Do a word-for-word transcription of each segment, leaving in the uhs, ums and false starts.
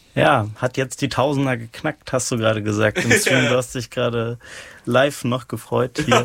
Ja, hat jetzt die Tausender geknackt, hast du gerade gesagt. Im Stream, du hast dich gerade live noch gefreut hier.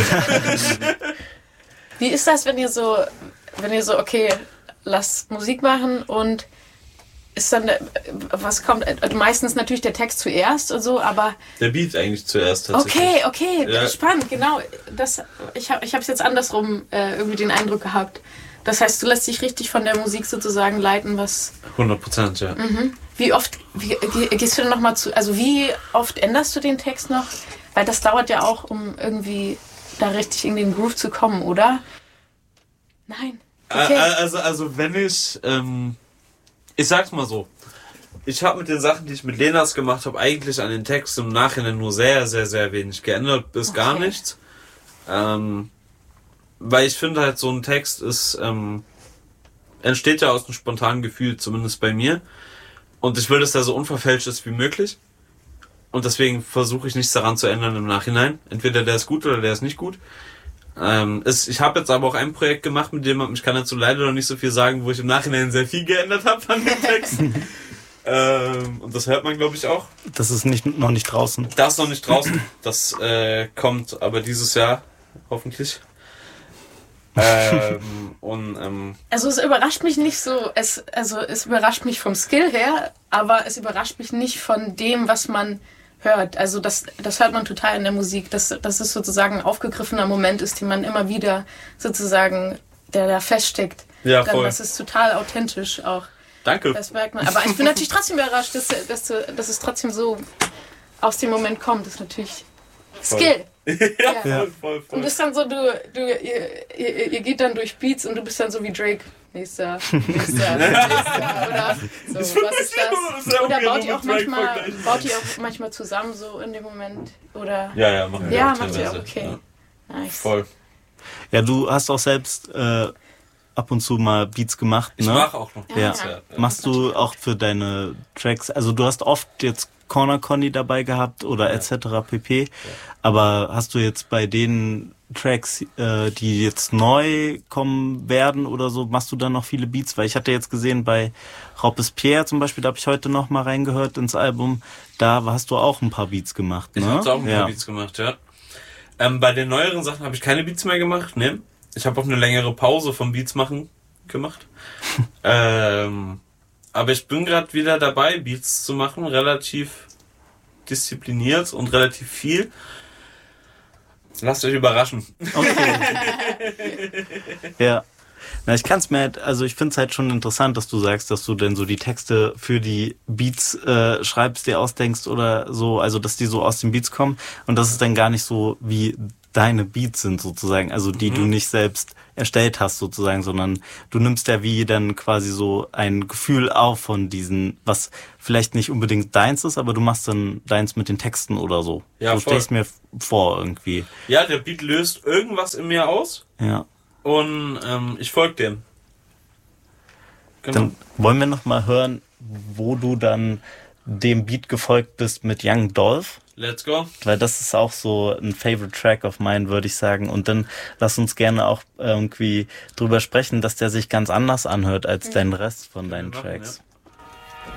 Wie ist das, wenn ihr so, wenn ihr so, okay, lasst Musik machen und ist dann, was kommt, meistens natürlich der Text zuerst und so, aber... Der Beat eigentlich zuerst tatsächlich. Okay, okay, ja. Spannend, genau. Das, ich habe ich es jetzt andersrum äh, irgendwie den Eindruck gehabt. Das heißt, du lässt dich richtig von der Musik sozusagen leiten, was... hundert Prozent, ja. Mhm. Wie oft wie, gehst du denn nochmal zu... Also wie oft änderst du den Text noch? Weil das dauert ja auch, um irgendwie da richtig in den Groove zu kommen, oder? Nein. Okay. Also, also wenn ich... Ähm, ich sag's mal so. Ich habe mit den Sachen, die ich mit Lenas gemacht habe, eigentlich an den Text im Nachhinein nur sehr, sehr, sehr wenig geändert, bis okay. gar nichts. Ähm... Weil ich finde halt, so ein Text ist, ähm, entsteht ja aus einem spontanen Gefühl, zumindest bei mir. Und ich will, dass der so unverfälscht ist wie möglich. Und deswegen versuche ich nichts daran zu ändern im Nachhinein. Entweder der ist gut oder der ist nicht gut. Ähm, ist, ich habe jetzt aber auch ein Projekt gemacht, mit dem man, ich kann dazu leider noch nicht so viel sagen, wo ich im Nachhinein sehr viel geändert habe an dem Text. ähm, und das hört man, glaube ich, auch. Das ist nicht, noch nicht draußen. Das ist noch nicht draußen. Das äh, kommt aber dieses Jahr, hoffentlich. ähm, und, ähm, also es überrascht mich nicht so, es, also es überrascht mich vom Skill her, aber es überrascht mich nicht von dem, was man hört. Also das, das hört man total in der Musik, dass, dass es sozusagen ein aufgegriffener Moment ist, den man immer wieder sozusagen, der da feststeckt. Ja, voll. Dann, das ist total authentisch auch. Danke. Das merkt man. Aber ich bin natürlich trotzdem überrascht, dass, dass, dass es trotzdem so aus dem Moment kommt. Das ist natürlich voll. Skill. ja, ja. Voll, voll, voll. Und ist dann so, du, du ihr, ihr, ihr geht dann durch Beats und du bist dann so wie Drake. Nächster, nächster, nächster. Oder so, was ist das? Oder baut ihr auch manchmal, baut ihr auch manchmal zusammen so in dem Moment? Oder? Ja, ja, machen wir ja, auch macht ihr auch, teilweise. okay. Ja. Nice. Voll. Ja, du hast auch selbst äh, ab und zu mal Beats gemacht, ne? Ich mache auch noch ja. Beats, ja. ja. Machst du auch für deine Tracks, also du hast oft jetzt Corner Conny dabei gehabt oder ja. et cetera pp. Ja. Aber hast du jetzt bei den Tracks, äh, die jetzt neu kommen werden oder so, machst du dann noch viele Beats? Weil ich hatte jetzt gesehen, bei Robespierre zum Beispiel, da habe ich heute noch mal reingehört ins Album, da hast du auch ein paar Beats gemacht, ne? Ich habe auch ein paar ja. Beats gemacht, ja. Ähm, bei den neueren Sachen habe ich keine Beats mehr gemacht, ne? Ich habe auch eine längere Pause vom Beats machen gemacht. ähm, aber ich bin gerade wieder dabei, Beats zu machen, relativ diszipliniert und relativ viel. Lasst euch überraschen. Okay. ja. Na, ich kann's mir halt, also ich find's halt schon interessant, dass du sagst, dass du denn so die Texte für die Beats äh, schreibst, dir ausdenkst oder so, also dass die so aus den Beats kommen und dass es dann gar nicht so wie deine Beats sind sozusagen, also die mhm. du nicht selbst erstellt hast sozusagen, sondern du nimmst ja wie dann quasi so ein Gefühl auf von diesen, was vielleicht nicht unbedingt deins ist, aber du machst dann deins mit den Texten oder so. Ja, so stell ich's mir vor irgendwie. Ja, der Beat löst irgendwas in mir aus. Ja. Und ähm, ich folge dem. Genau. Dann wollen wir noch mal hören, wo du dann dem Beat gefolgt bist mit Young Dolph. Let's go. Weil das ist auch so ein Favorite Track of mine, würde ich sagen. Und dann lass uns gerne auch irgendwie drüber sprechen, dass der sich ganz anders anhört als mhm. dein Rest von deinen Tracks. Ja.